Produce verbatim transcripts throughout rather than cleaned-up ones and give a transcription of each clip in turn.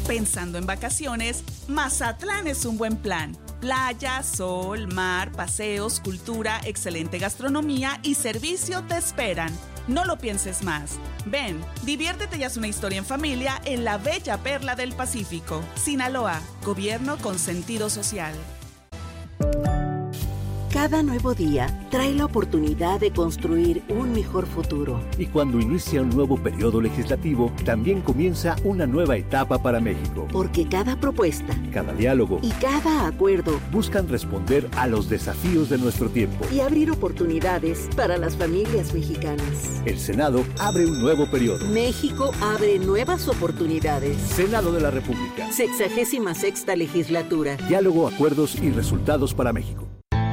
Pensando en vacaciones, Mazatlán es un buen plan. Playa, sol, mar, paseos, cultura, excelente gastronomía y servicio te esperan. No lo pienses más. Ven, diviértete y haz una historia en familia en la bella perla del Pacífico. Sinaloa, gobierno con sentido social. Cada nuevo día trae la oportunidad de construir un mejor futuro. Y cuando inicia un nuevo periodo legislativo, también comienza una nueva etapa para México. Porque cada propuesta, cada diálogo y cada acuerdo buscan responder a los desafíos de nuestro tiempo y abrir oportunidades para las familias mexicanas. El Senado abre un nuevo periodo. México abre nuevas oportunidades. Senado de la República. Sexagésima sexta legislatura. Diálogo, acuerdos y resultados para México.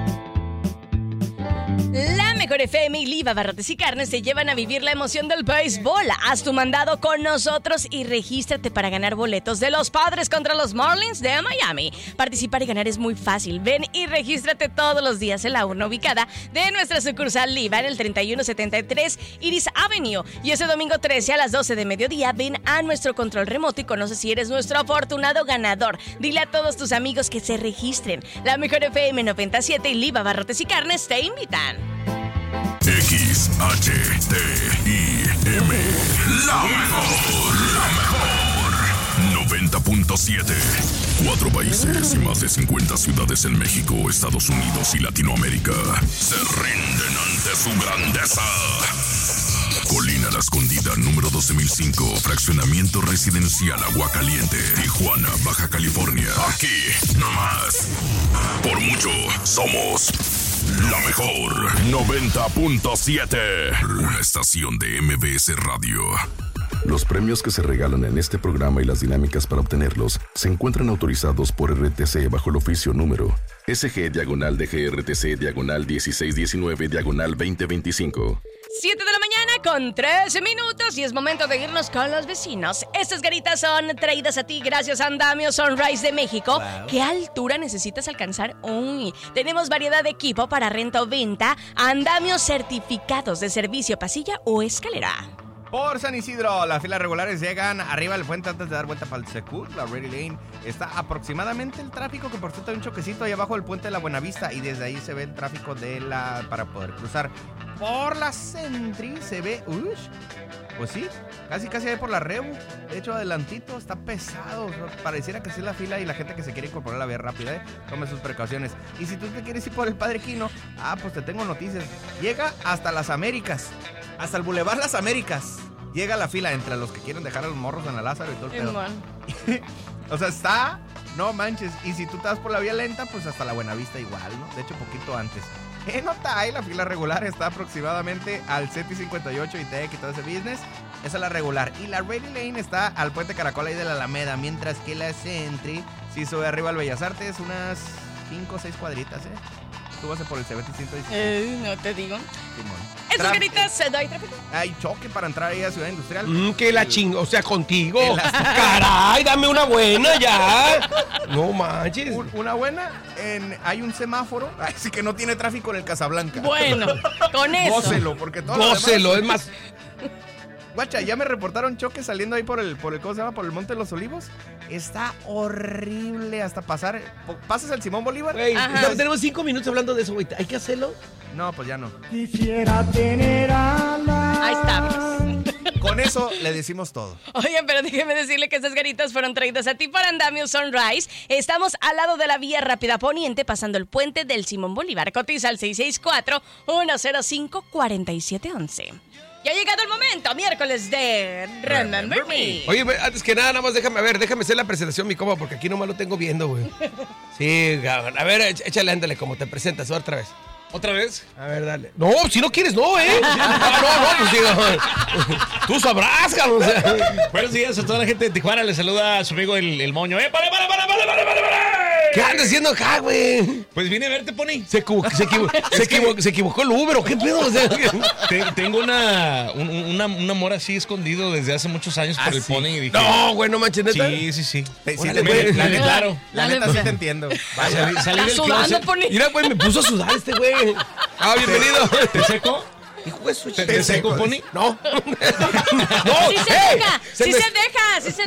La Mejor F M y Liva Barrotes y Carnes te llevan a vivir la emoción del béisbol. Haz tu mandado con nosotros y regístrate para ganar boletos de los Padres contra los Marlins de Miami. Participar y ganar es muy fácil. Ven y regístrate todos los días en la urna ubicada de nuestra sucursal Liva en el treinta y uno setenta y tres Iris Avenue. Y ese domingo trece a las doce de mediodía ven a nuestro control remoto y conoce si eres nuestro afortunado ganador. Dile a todos tus amigos que se registren. La Mejor F M noventa y siete y Liva Barrotes y Carnes te invitan. X H T I M, la mejor, la mejor. noventa punto siete. Cuatro países y más de cincuenta ciudades en México, Estados Unidos y Latinoamérica se rinden ante su grandeza. Colina La Escondida, número doce mil cinco, fraccionamiento residencial Aguacaliente, Tijuana, Baja California. Aquí, nomás. Por mucho, somos la mejor. noventa punto siete. Una estación de M B S Radio. Los premios que se regalan en este programa y las dinámicas para obtenerlos se encuentran autorizados por R T C bajo el oficio número S G diagonal de G R T C diagonal dieciséis diecinueve diagonal veinte veinticinco. siete de la mañana con trece minutos y es momento de irnos con los vecinos. Estas garitas son traídas a ti gracias a Andamio Sunrise de México. Wow. ¿Qué altura necesitas alcanzar? Uy, tenemos variedad de equipo para renta o venta. Andamio certificados de servicio, pasilla o escalera. Por San Isidro, las filas regulares llegan arriba del puente antes de dar vuelta para el Secut, la Ready Lane. Está aproximadamente el tráfico, que por cierto hay un choquecito ahí abajo del puente de la Buenavista y desde ahí se ve el tráfico de la para poder cruzar. Por la Sentry se ve, uy, pues sí, casi casi ahí por la Rebu. De hecho, adelantito, está pesado. Pareciera que sí es la fila y la gente que se quiere incorporar a la vía rápida, ¿eh? Tome sus precauciones. Y si tú te quieres ir por el Padre Quino, ah, pues te tengo noticias. Llega hasta las Américas. Hasta el Boulevard Las Américas llega la fila entre los que quieren dejar a los morros en la Lázaro y todo el pedo. O sea, está, no manches. Y si tú te vas por la vía lenta, pues hasta la Buenavista igual, ¿no? De hecho, poquito antes. En Otay, la fila regular está aproximadamente al C E T I cincuenta y ocho y T E C y todo ese business. Esa es la regular. Y la Ready Lane está al puente Caracol ahí de la Alameda. Mientras que la Sentry, si sube arriba al Bellas Artes, unas cinco o seis cuadritas, ¿eh? Súbase por el C B T ciento diecisiete. Eh, no te digo. Simón. Esas garitas, ¿se da tráfico? Hay choque para entrar ahí a Ciudad Industrial. Mm, que la chingo, o sea, contigo. Caray, dame una buena ya. No manches. Un, una buena, en, hay un semáforo, así que no tiene tráfico en el Casablanca. Bueno, con eso. Gócelo, porque todo Gócelo, lo demás... es más... Guacha, ya me reportaron choques saliendo ahí por el, por el, ¿cómo se llama? Por el Monte de los Olivos. Está horrible hasta pasar. ¿Pasas el Simón Bolívar? Güey, tenemos cinco minutos hablando de eso, güey. ¿Hay que hacerlo? No, pues ya no. Quisiera tener alas. Ahí está. Con eso le decimos todo. Oigan, pero déjeme decirle que estas garitas fueron traídas a ti por Andamio Sunrise. Estamos al lado de la vía rápida poniente, pasando el puente del Simón Bolívar. Cotiza al seis seis cuatro, uno cero cinco, cuatro siete uno uno. Ya ha llegado el momento, miércoles de Remember Me. Oye, antes que nada, nada más déjame, a ver, déjame hacer la presentación, mi compa, porque aquí nomás lo tengo viendo, güey. Sí, cabrón. A ver, échale, ándale, como te presentas otra vez. ¿Otra vez? A ver, dale. No, si no quieres, no, ¿eh? No, no, no, pues digo, tú sabrás, cabrón. O sea. Buenos días a toda la gente de Tijuana. Le saluda a su amigo el, el Moño. ¡Eh, para, para, para, para, para, para, para! ¿Qué andas haciendo acá, güey? Pues vine a verte, Pony. Se, equivo- se, equivo- se, equivo- se equivocó el Uber, ¿o qué pedo? O sea, Te- tengo una un, una, un amor así escondido desde hace muchos años por ¿Ah, el sí? Pony. Y dije, no, güey, no manches, ¿neta? Sí, sí, sí. Te, sí Órale, te- güey. la neta, Claro. la neta sí te entiendo. Vaya. Salí, salí del Está sudando, closet. Pony. Mira, güey, me puso a sudar este güey. Ah, bienvenido. ¿Te seco? Hijo de su ¿Te, ch- te seco, Pony? No. No, Sí se ¡hey! deja, Se sí me- se deja, sí se